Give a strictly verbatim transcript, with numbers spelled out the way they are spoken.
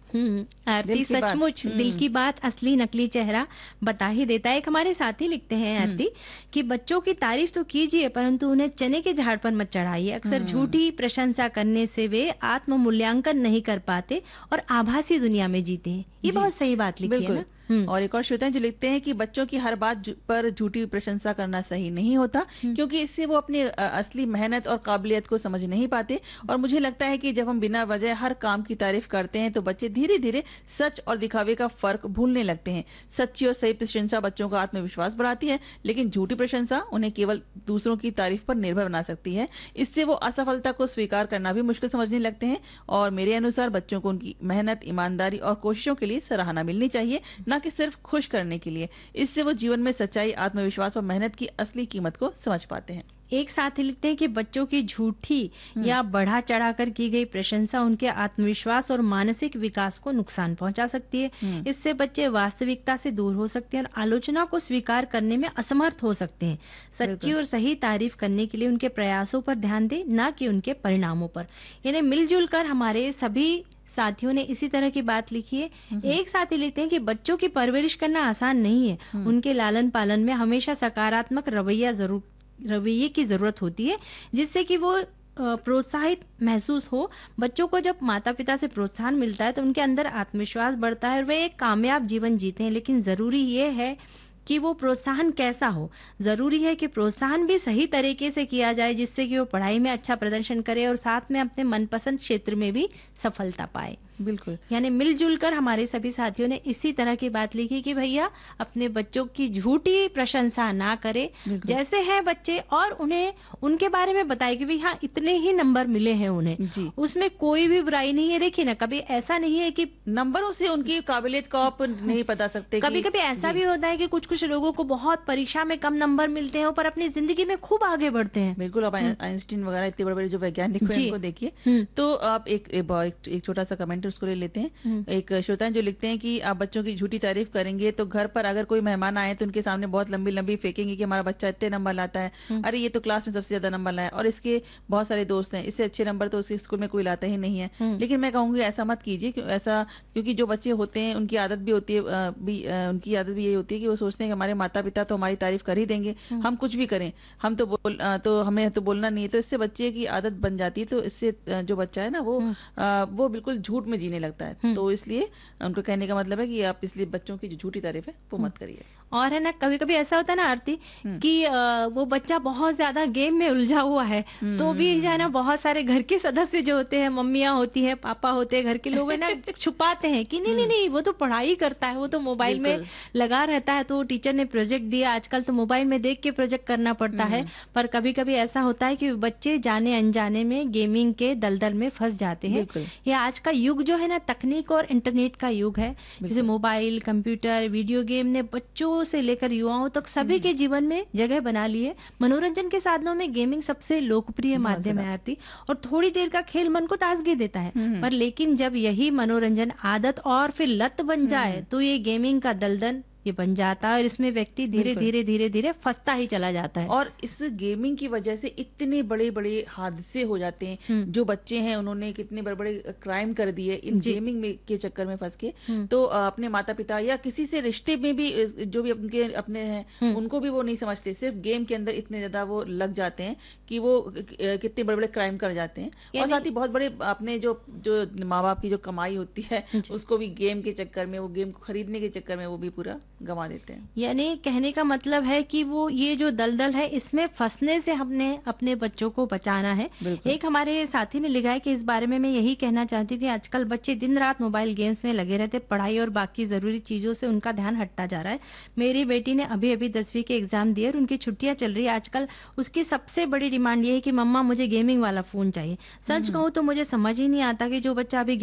हम्म आरती, सचमुच दिल की बात असली नकली चेहरा बता ही देता है। एक हमारे साथी लिखते हैं आरती कि बच्चों की तारीफ तो कीजिए परंतु उन्हें चने के झाड़ पर मत चढ़ाइए। अक्सर झूठी प्रशंसा करने से वे आत्म मूल्यांकन नहीं कर पाते और आभासी दुनिया में जीते हैं। ये बहुत सही बात लिखी है ना। और एक और श्रोता हैं जो लिखते हैं कि बच्चों की हर बात पर झूठी प्रशंसा करना सही नहीं होता, क्योंकि इससे वो अपनी असली मेहनत और काबिलियत को समझ नहीं पाते। और मुझे लगता है कि जब हम बिना वजह हर काम की तारीफ करते हैं तो बच्चे धीरे धीरे सच और दिखावे का फर्क भूलने लगते हैं। सच्ची और सही प्रशंसा बच्चों का आत्मविश्वास बढ़ाती है, लेकिन झूठी प्रशंसा उन्हें केवल दूसरों की तारीफ पर निर्भर बना सकती है। इससे वो असफलता को स्वीकार करना भी मुश्किल समझने लगते हैं। और मेरे अनुसार बच्चों को उनकी मेहनत, ईमानदारी और कोशिशों के लिए सराहना मिलनी चाहिए, न कि सिर्फ खुश करने के लिए। इससे वो जीवन में सच्चाई, आत्मविश्वास और मेहनत की असली कीमत को समझ पाते हैं। एक साथी लिखते हैं कि बच्चों की झूठी या बढ़ा चढ़ाकर की गई प्रशंसा उनके आत्मविश्वास और मानसिक विकास को नुकसान पहुंचा सकती है। इससे बच्चे वास्तविकता से दूर हो सकते हैं और आलोचना को स्वीकार करने में असमर्थ हो सकते हैं। सच्ची और सही तारीफ करने के लिए उनके प्रयासों पर ध्यान दें, न कि उनके परिणामों पर। यानी मिलजुल कर हमारे सभी साथियों ने इसी तरह की बात लिखी है। एक साथी लिखते हैं कि बच्चों की परवरिश करना आसान नहीं है। उनके लालन पालन में हमेशा सकारात्मक रवैया जरूर रवैये की जरूरत होती है, जिससे कि वो प्रोत्साहित महसूस हो। बच्चों को जब माता पिता से प्रोत्साहन मिलता है तो उनके अंदर आत्मविश्वास बढ़ता है और वे एक कामयाब जीवन जीते हैं। लेकिन जरूरी ये है कि वो प्रोत्साहन कैसा हो। जरूरी है कि प्रोत्साहन भी सही तरीके से किया जाए, जिससे कि वो पढ़ाई में अच्छा प्रदर्शन करे और साथ में अपने मनपसंद क्षेत्र में भी सफलता पाए। बिल्कुल, यानी मिलजुल कर हमारे सभी साथियों ने इसी तरह की बात लिखी कि भैया अपने बच्चों की झूठी प्रशंसा ना करे, जैसे हैं बच्चे, और उन्हें उनके बारे में बताए कि भाई हाँ इतने ही नंबर मिले हैं उन्हें जी। उसमें कोई भी बुराई नहीं है। देखिए ना, कभी ऐसा नहीं है कि नंबरों से उनकी काबिलियत को आप नहीं बता सकते। कभी कभी ऐसा भी होता है कि कुछ कुछ लोगों को बहुत परीक्षा में कम नंबर मिलते हैं पर अपनी जिंदगी में खूब आगे बढ़ते हैं। बिल्कुल, आप आइंस्टीन वगैरह इतने बड़े बड़े जो वैज्ञानिक हैं उनको देखिए। तो आप एक एक छोटा सा कमेंट उसको ले लेते हैं। एक श्रोता है जो लिखते हैं कि आप बच्चों की झूठी तारीफ करेंगे तो घर पर अगर कोई मेहमान आए तो उनके सामने बहुत लंबी लंबी फेंकेंगे कि हमारा बच्चा इतने नंबर लाता है, अरे ये तो क्लास में सबसे ज्यादा नंबर लाया और इसके बहुत सारे दोस्त हैं, इससे अच्छे नंबर तो उसके स्कूल में कोई लाता ही नहीं है। लेकिन मैं कहूंगी ऐसा मत कीजिए, क्यों ऐसा क्योंकि जो बच्चे होते हैं उनकी आदत भी होती है भी उनकी आदत भी यही होती है कि वो सोचते हैं कि हमारे माता पिता तो हमारी तारीफ कर ही देंगे, हम कुछ भी करें, हम तो बोल तो हमें तो बोलना नहीं है। तो इससे बच्चे की आदत बन जाती है। तो इससे जो बच्चा है ना वो वो बिल्कुल झूठ में जीने लगता है। तो इसलिए उनको कहने का मतलब है कि आप इसलिए बच्चों की जो झूठी तारीफ है वो मत करिए। और है ना, कभी कभी ऐसा होता है ना आरती कि वो बच्चा बहुत ज्यादा गेम में उलझा हुआ है तो भी है ना बहुत सारे घर के सदस्य जो होते हैं, मम्मियाँ होती है, पापा होते हैं, घर के लोग है ना छुपाते हैं कि नहीं नहीं नहीं वो तो पढ़ाई करता है, वो तो मोबाइल में लगा रहता है, तो टीचर ने प्रोजेक्ट दिया, आजकल तो मोबाइल में देख के प्रोजेक्ट करना पड़ता है। पर कभी कभी ऐसा होता है कि बच्चे जाने अनजाने में गेमिंग के दलदल में फंस जाते हैं। ये आज का युग जो है ना तकनीक और इंटरनेट का युग है, जैसे मोबाइल, कंप्यूटर, वीडियो गेम ने बच्चों से लेकर युवाओं तक सभी के जीवन में जगह बना ली है। मनोरंजन के साधनों में गेमिंग सबसे लोकप्रिय माध्यम है आरती, और थोड़ी देर का खेल मन को ताजगी देता है। पर लेकिन जब यही मनोरंजन आदत और फिर लत बन जाए तो ये गेमिंग का दलदल ये बन जाता है और इसमें व्यक्ति धीरे धीरे धीरे धीरे फंसता ही चला जाता है। और इस गेमिंग की वजह से इतने बड़े बड़े हादसे हो जाते हैं। जो बच्चे हैं उन्होंने कितने बड़े बड़े क्राइम कर दिए इन गेमिंग में के चक्कर में फंस के। तो अपने माता पिता या किसी से रिश्ते में भी जो भी उनके अपने हैं उनको भी वो नहीं समझते, सिर्फ गेम के अंदर इतने ज्यादा वो लग जाते हैं कि वो कितने बड़े बड़े क्राइम कर जाते हैं। और साथ ही बहुत बड़े अपने जो जो माँ बाप की जो कमाई होती है उसको भी गेम के चक्कर में, वो गेम को खरीदने के चक्कर में वो भी पूरा गंवा देते हैं। यानी कहने का मतलब है कि वो ये जो दलदल है इसमें फंसने से हमने अपने बच्चों को बचाना है। एक हमारे साथी ने लिखा है कि इस बारे में मैं यही कहना चाहती हूँ कि आजकल बच्चे दिन रात मोबाइल गेम्स में लगे रहते, पढ़ाई और बाकी जरूरी चीजों से उनका ध्यान हटता जा रहा है। मेरी बेटी ने अभी अभी दसवीं के एग्जाम दिए और उनकी छुट्टियां चल रही है। आजकल उसकी सबसे बड़ी डिमांड ये है कि मम्मा मुझे गेमिंग वाला फोन चाहिए। सच कहूँ तो मुझे समझ ही नहीं आता कि जो बच्चा अभी